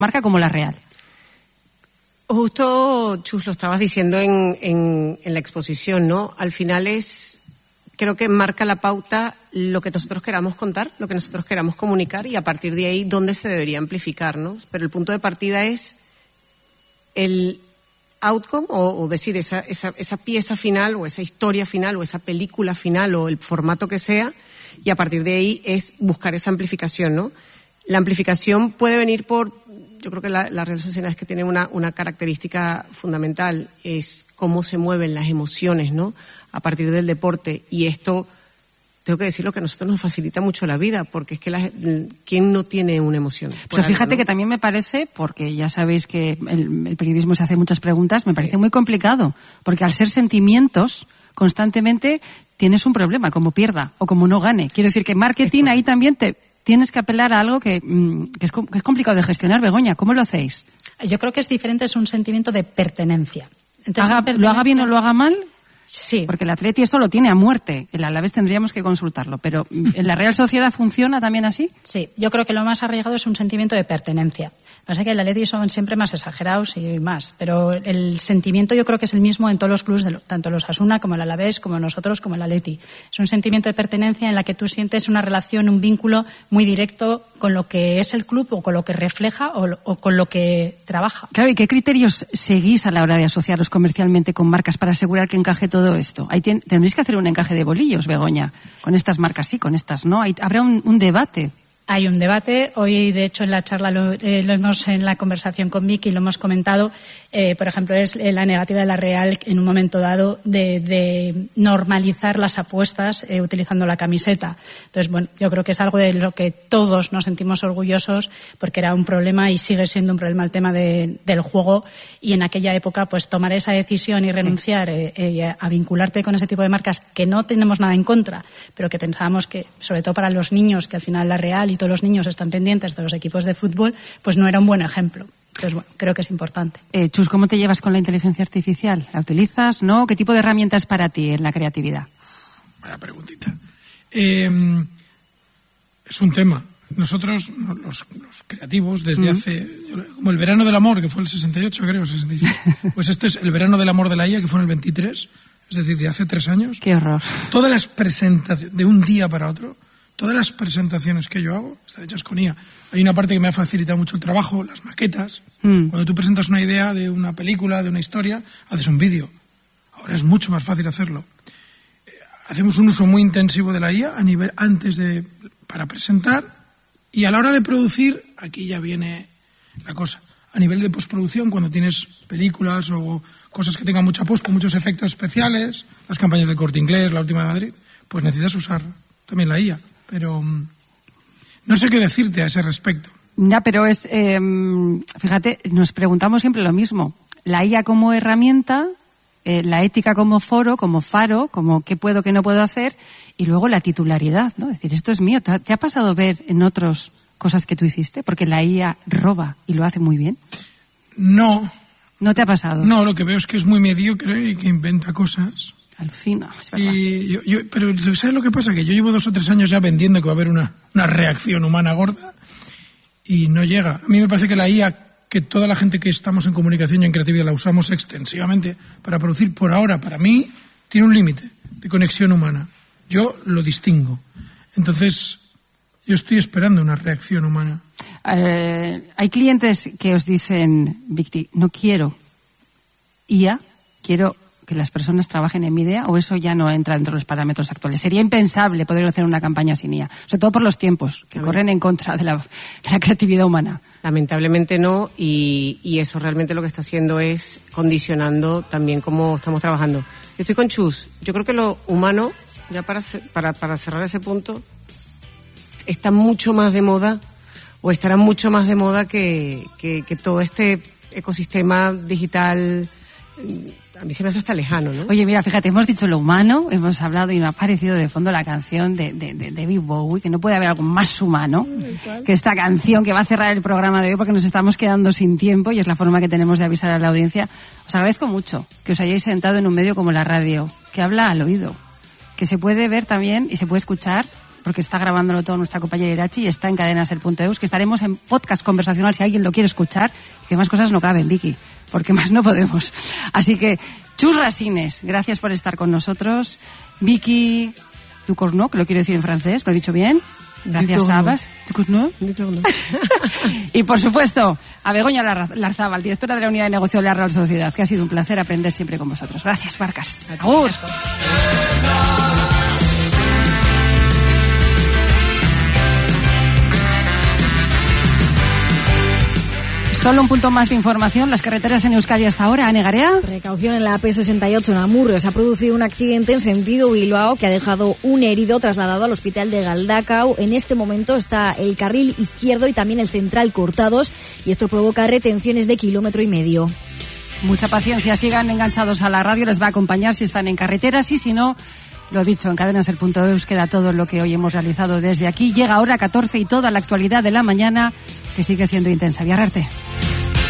marca como la Real. Justo, Chus, lo estabas diciendo en la exposición, ¿no? Al final creo que marca la pauta lo que nosotros queramos contar, lo que nosotros queramos comunicar, y a partir de ahí dónde se debería amplificar, ¿no? Pero el punto de partida es el outcome, o decir, esa pieza final, o esa historia final, o esa película final, o el formato que sea, y a partir de ahí es buscar esa amplificación, ¿no? La amplificación puede venir yo creo que la Real Sociedad es que tiene una característica fundamental, es cómo se mueven las emociones, ¿no? A partir del deporte, y esto, tengo que decirlo, que a nosotros nos facilita mucho la vida, porque es que ¿quién no tiene una emoción? Pero fíjate, ¿no? Que también me parece, porque ya sabéis que el periodismo se hace muchas preguntas, me parece muy complicado, porque al ser sentimientos, constantemente tienes un problema, como pierda o como no gane. Quiero decir que marketing ahí también tienes que apelar a algo que es complicado de gestionar. Begoña, ¿cómo lo hacéis? Yo creo que es diferente, es un sentimiento de pertenencia. Entonces, lo haga bien o lo haga mal. Sí. Porque el Atleti esto lo tiene a muerte. El Alavés tendríamos que consultarlo. Pero ¿en la Real Sociedad funciona también así? Sí, yo creo que lo más arraigado es un sentimiento de pertenencia. Pasa que el Atleti son siempre más exagerados y más, pero el sentimiento yo creo que es el mismo en todos los clubes, tanto los Asuna como el Alavés, como nosotros, como el Atleti. Es un sentimiento de pertenencia en la que tú sientes una relación, un vínculo muy directo con lo que es el club, o con lo que refleja, o con lo que trabaja. Claro, ¿y qué criterios seguís a la hora de asociaros comercialmente con marcas para asegurar que encaje todo esto? Tendréis que hacer un encaje de bolillos, Begoña, con estas marcas sí, con estas no. Habrá un debate. Hay un debate. Hoy, de hecho, en la charla en la conversación con Vicky lo hemos comentado. Por ejemplo, es la negativa de la Real en un momento dado de normalizar las apuestas utilizando la camiseta. Entonces, bueno, yo creo que es algo de lo que todos nos sentimos orgullosos, porque era un problema y sigue siendo un problema el tema del juego, y en aquella época pues tomar esa decisión y renunciar a vincularte con ese tipo de marcas, que no tenemos nada en contra, pero que pensábamos que, sobre todo para los niños, que al final la Real y todos los niños están pendientes de los equipos de fútbol, pues no era un buen ejemplo. Entonces, bueno, creo que es importante. Chus, ¿cómo te llevas con la inteligencia artificial? ¿La utilizas? ¿No? ¿Qué tipo de herramienta es para ti en la creatividad? Vaya preguntita. Es un tema. Nosotros, los creativos, desde hace... Como el verano del amor, que fue el 68, creo, 67. Pues este es el verano del amor de la IA, que fue en el 23, es decir, de hace 3 años. ¡Qué horror! Todas las presentaciones, de un día para otro, todas las presentaciones que yo hago están hechas con IA. Hay una parte que me ha facilitado mucho el trabajo, las maquetas. Cuando tú presentas una idea de una película, de una historia, haces un vídeo. Ahora es mucho más fácil hacerlo. Hacemos un uso muy intensivo de la IA para presentar, y a la hora de producir, aquí ya viene la cosa. A nivel de postproducción, cuando tienes películas o cosas que tengan mucha post, con muchos efectos especiales, las campañas del Corte Inglés, la última de Madrid, pues necesitas usar también la IA. Pero no sé qué decirte a ese respecto. Ya, pero fíjate, nos preguntamos siempre lo mismo. La IA como herramienta, la ética como faro, como qué puedo, qué no puedo hacer, y luego la titularidad, ¿no? Es decir, esto es mío. ¿Te ha pasado ver en otros cosas que tú hiciste? Porque la IA roba y lo hace muy bien. No. ¿No te ha pasado? No, lo que veo es que es muy mediocre y que inventa cosas. Alucina, es verdad. Pero ¿sabes lo que pasa? Que yo llevo 2 o 3 años ya vendiendo que va a haber una reacción humana gorda y no llega. A mí me parece que la IA, que toda la gente que estamos en comunicación y en creatividad la usamos extensivamente para producir, por ahora, para mí, tiene un límite de conexión humana. Yo lo distingo. Entonces, yo estoy esperando una reacción humana. Hay clientes que os dicen, Victi, no quiero IA, quiero que las personas trabajen en mi idea, o eso ya no entra dentro de los parámetros actuales. Sería impensable poder hacer una campaña sin IA, sobre todo por los tiempos que corren en contra de la creatividad humana. Lamentablemente no, y eso realmente lo que está haciendo es condicionando también cómo estamos trabajando. Yo estoy con Chus. Yo creo que lo humano, ya para cerrar ese punto, está mucho más de moda, o estará mucho más de moda que todo este ecosistema digital. A mí se me hace hasta lejano, ¿no? Oye, mira, fíjate, hemos dicho lo humano, hemos hablado y me ha parecido de fondo la canción de David Bowie, que no puede haber algo más humano que esta canción que va a cerrar el programa de hoy, porque nos estamos quedando sin tiempo y es la forma que tenemos de avisar a la audiencia. Os agradezco mucho que os hayáis sentado en un medio como la radio, que habla al oído, que se puede ver también y se puede escuchar porque está grabándolo todo nuestra compañera Irachi y está en cadenaser.eus, que estaremos en podcast conversacional si alguien lo quiere escuchar, que más cosas no caben, Vicky, porque más no podemos. Así que, Chus Rasines, gracias por estar con nosotros. Vicky Ducournau, que lo quiero decir en francés, ¿lo he dicho bien? Gracias, Sabas. Y, por supuesto, a Begoña Larzábal, directora de la Unidad de Negocio de la Real Sociedad, que ha sido un placer aprender siempre con vosotros. Gracias, Barcas. Agur. Solo un punto más de información. Las carreteras en Euskadi hasta ahora. Ane Garea. Precaución en la AP68 en Amurrio. Se ha producido un accidente en sentido Bilbao que ha dejado un herido trasladado al hospital de Galdakao. En este momento está el carril izquierdo y también el central cortados y esto provoca retenciones de 1,5 kilómetros. Mucha paciencia. Sigan enganchados a la radio. Les va a acompañar si están en carreteras y si no, lo dicho, en cadenaser.eus queda todo lo que hoy hemos realizado desde aquí. Llega ahora 14 y toda la actualidad de la mañana que sigue siendo intensa. Viararte.